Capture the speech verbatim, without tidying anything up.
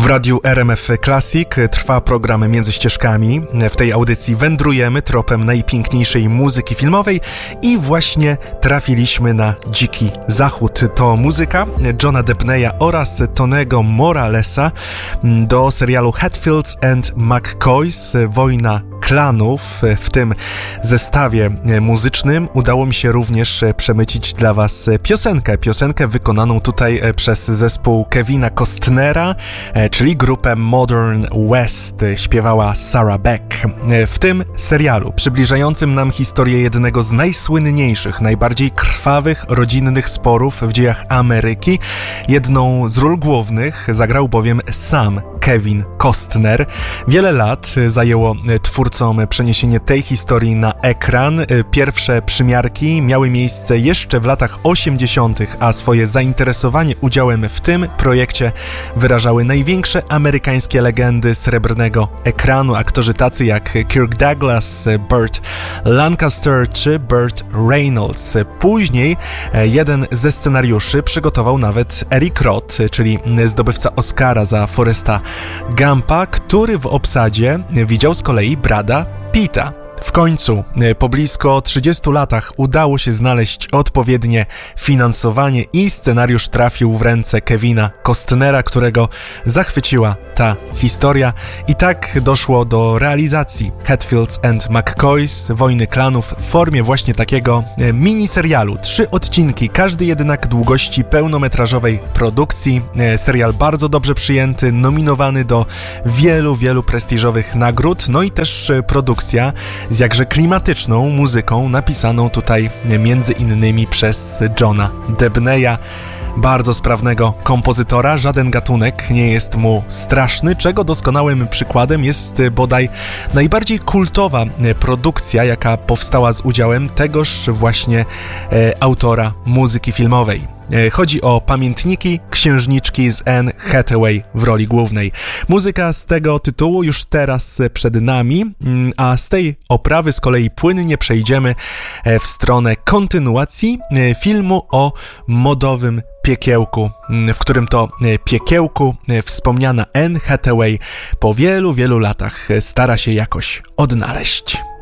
W radiu R M F Classic trwa program Między Ścieżkami. W tej audycji wędrujemy tropem najpiękniejszej muzyki filmowej i właśnie trafiliśmy na Dziki Zachód. To muzyka Johna Debneya oraz Tonego Moralesa do serialu Hatfields and McCoys Wojna Klanów. W tym zestawie muzycznym udało mi się również przemycić dla Was piosenkę. Piosenkę wykonaną tutaj przez zespół Kevina Costnera, czyli grupę Modern West. Śpiewała Sarah Beck. W tym serialu przybliżającym nam historię jednego z najsłynniejszych, najbardziej krwawych rodzinnych sporów w dziejach Ameryki, jedną z ról głównych zagrał bowiem sam Kevin Costner. Wiele lat zajęło twórcom przeniesienie tej historii na ekran. Pierwsze przymiarki miały miejsce jeszcze w latach osiemdziesiątych, a swoje zainteresowanie udziałem w tym projekcie wyrażały największe amerykańskie legendy srebrnego ekranu, aktorzy tacy jak Kirk Douglas, Burt Lancaster czy Burt Reynolds. Później jeden ze scenariuszy przygotował nawet Eric Roth, czyli zdobywca Oscara za Forresta Gumpa, który w obsadzie widział z kolei Brada Pitta. W końcu, po blisko trzydziestu latach udało się znaleźć odpowiednie finansowanie i scenariusz trafił w ręce Kevina Costnera, którego zachwyciła ta historia. I tak doszło do realizacji Hatfields and McCoys Wojny Klanów w formie właśnie takiego miniserialu. Trzy odcinki, każdy jednak długości pełnometrażowej produkcji. Serial bardzo dobrze przyjęty, nominowany do wielu, wielu prestiżowych nagród, no i też produkcja z jakże klimatyczną muzyką napisaną tutaj między innymi przez Johna Debneya, bardzo sprawnego kompozytora. Żaden gatunek nie jest mu straszny, czego doskonałym przykładem jest bodaj najbardziej kultowa produkcja, jaka powstała z udziałem tegoż właśnie e, autora muzyki filmowej. Chodzi o Pamiętniki Księżniczki z Anne Hathaway w roli głównej. Muzyka z tego tytułu już teraz przed nami, a z tej oprawy z kolei płynnie przejdziemy w stronę kontynuacji filmu o modowym piekiełku, w którym to piekiełku wspomniana Anne Hathaway po wielu, wielu latach stara się jakoś odnaleźć.